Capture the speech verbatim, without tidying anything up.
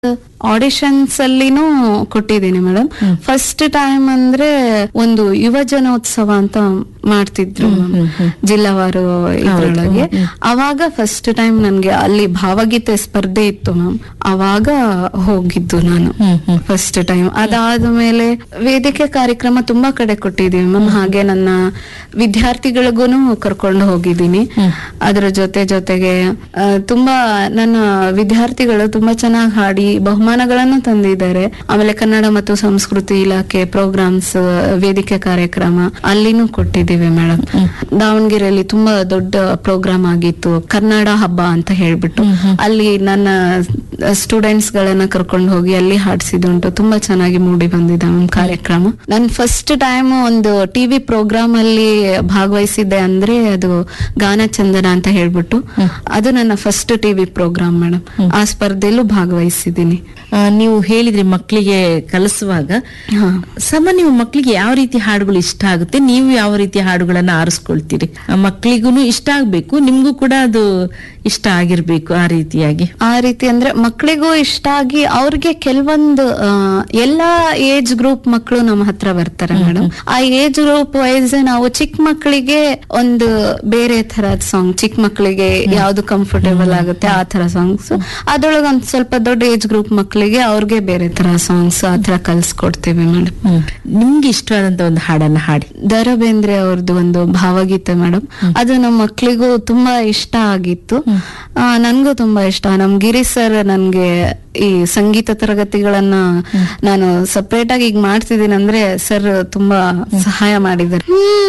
Auditions ಅಲ್ಲಿನೂ ಕೊಟ್ಟಿದ್ದೀನಿ madam. First time ಅಂದ್ರೆ ಒಂದು ಯುವ ಜನೋತ್ಸವ ಅಂತ ಮಾಡ್ತಿದ್ರು ಜಿಲ್ಲಾವಾರು ಇದ್ರೊಳಗೆ. ಅವಾಗ ಫಸ್ಟ್ ಟೈಮ್ ನನ್ಗೆ ಅಲ್ಲಿ ಭಾವಗೀತೆ ಸ್ಪರ್ಧೆ ಇತ್ತು ಮ್ಯಾಮ್, ಅವಾಗ ಹೋಗಿದ್ದು ನಾನು ಫಸ್ಟ್ ಟೈಮ್. ಅದಾದ್ಮೇಲೆ ವೇದಿಕೆ ಕಾರ್ಯಕ್ರಮ ತುಂಬಾ ಕಡೆ ಕೊಟ್ಟಿದೀವಿ ಮ್ಯಾಮ್. ಹಾಗೆ ನನ್ನ ವಿದ್ಯಾರ್ಥಿಗಳಿಗೂನು ಕರ್ಕೊಂಡು ಹೋಗಿದ್ದೀನಿ. ಅದ್ರ ಜೊತೆ ಜೊತೆಗೆ ಆ, ತುಂಬಾ ನನ್ನ ವಿದ್ಯಾರ್ಥಿಗಳು ತುಂಬಾ ಚೆನ್ನಾಗಿ ಹಾಡಿ ಬಹುಮಾನಗಳನ್ನು ತಂದಿದ್ದಾರೆ. ಆಮೇಲೆ ಕನ್ನಡ ಮತ್ತು ಸಂಸ್ಕೃತಿ ಇಲಾಖೆ ಪ್ರೋಗ್ರಾಮ್ಸ್ ವೇದಿಕೆ ಕಾರ್ಯಕ್ರಮ ಅಲ್ಲಿನೂ ಕೊಟ್ಟಿದ್ದೀವಿ ಮೇಡಮ್. ದಾವಣಗೆರೆಯಲ್ಲಿ ತುಂಬಾ ದೊಡ್ಡ ಪ್ರೋಗ್ರಾಮ್ ಆಗಿತ್ತು, ಕನ್ನಡ ಹಬ್ಬ ಅಂತ ಹೇಳ್ಬಿಟ್ಟು. ಅಲ್ಲಿ ನನ್ನ ಸ್ಟೂಡೆಂಟ್ಸ್ ಗಳನ್ನ ಕರ್ಕೊಂಡು ಹೋಗಿ ಅಲ್ಲಿ ಹಾಡಿಸಿದುಂಟು. ತುಂಬಾ ಚೆನ್ನಾಗಿ ಮೂಡಿ ಬಂದಿದೆ ಮ್ಯಾಮ್ ಕಾರ್ಯಕ್ರಮ. ನನ್ ಫಸ್ಟ್ ಟೈಮ್ ಒಂದು ಟಿವಿ ಪ್ರೋಗ್ರಾಮ್ ಅಲ್ಲಿ ಭಾಗವಹಿಸಿದ್ದೆ ಅಂದ್ರೆ ಅದು ಗಾನ ಚಂದನ ಅಂತ ಹೇಳ್ಬಿಟ್ಟು, ಅದು ನನ್ನ ಫಸ್ಟ್ ಟಿವಿ ಪ್ರೋಗ್ರಾಮ್ ಮೇಡಮ್. ಆ ಸ್ಪರ್ಧೆಯಲ್ಲೂ ಭಾಗವಹಿಸಿದ್ದೀನಿ. ಆ, ನೀವು ಹೇಳಿದ್ರಿ ಮಕ್ಕಳಿಗೆ ಕಲಿಸುವಾಗ ಸಾಮಾನ್ಯ ಮಕ್ಕಳಿಗೆ ಯಾವ ರೀತಿ ಹಾಡುಗಳು ಇಷ್ಟ ಆಗುತ್ತೆ, ನೀವು ಯಾವ ರೀತಿ ಹಾಡುಗಳನ್ನ ಆರಿಸ್ಕೊಳ್ತೀರಿ? ಮಕ್ಕಳಿಗೂ ಇಷ್ಟ ಆಗ್ಬೇಕು, ನಿಮ್ಗೂ ಕೂಡ ಅದು ಇಷ್ಟ ಆಗಿರ್ಬೇಕು. ಆ ರೀತಿಯಾಗಿ ಆ ರೀತಿ ಅಂದ್ರೆ ಮಕ್ಕಳಿಗೂ ಇಷ್ಟ ಆಗಿ ಅವ್ರಿಗೆ ಕೆಲವೊಂದು ಆ, ಎಲ್ಲಾ ಏಜ್ ಗ್ರೂಪ್ ಮಕ್ಕಳು ನಮ್ಮ ಹತ್ರ ಬರ್ತಾರೆ ಮೇಡಮ್. ಆ ಏಜ್ ಗ್ರೂಪ್ ವೈಸ್ ನಾವು ಚಿಕ್ಕ ಮಕ್ಕಳಿಗೆ ಒಂದು ಬೇರೆ ತರದ್ ಸಾಂಗ್, ಚಿಕ್ಕ ಮಕ್ಕಳಿಗೆ ಯಾವ್ದು ಕಂಫರ್ಟೇಬಲ್ ಆಗುತ್ತೆ ಆ ತರ ಸಾಂಗ್ಸ್, ಅದ್ರೊಳಗೆ ಒಂದ್ ಸ್ವಲ್ಪ ದೊಡ್ಡ ಏಜ್ ಗ್ರೂಪ್ ಮಕ್ಕಳಿಗೆ ಅವ್ರಿಗೆ ಬೇರೆ ತರ ಸಾಂಗ್ಸ್ ಆ ತರ ಕಲ್ಸ್ಕೊಡ್ತೀವಿ ಮೇಡಮ್. ನಿಮ್ಗೆ ಇಷ್ಟವಾದಂತ ಒಂದು ಹಾಡನ್ನ ಹಾಡಿ. ದ ರಾ ಬೇಂದ್ರೆ ಅವ್ರದ್ದು ಒಂದು ಭಾವಗೀತೆ ಮೇಡಮ್, ಅದು ನಮ್ಮ ಮಕ್ಕಳಿಗೂ ತುಂಬಾ ಇಷ್ಟ ಆಗಿತ್ತು. ಆ, ನನ್ಗೂ ತುಂಬಾ ಇಷ್ಟ. ನಮ್ ಗಿರಿ ಸರ್ ನನ್ಗೆ ಈ ಸಂಗೀತ ತರಗತಿಗಳನ್ನ ನಾನು ಸಪ್ರೇಟ್ ಆಗಿ ಈಗ ಮಾಡ್ತಿದ್ದೀನಿ ಅಂದ್ರೆ ಸರ್ ತುಂಬಾ ಸಹಾಯ ಮಾಡಿದ್ದಾರೆ.